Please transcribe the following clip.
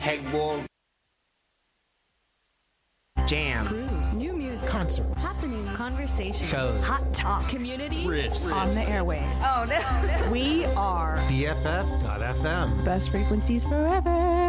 Pegboard. Jams. New music. Concerts. Happening. Conversation. Shows. Hot talk. Community. Riffs. On the airwaves. Oh, no. We are BFF.FM. Best frequencies forever.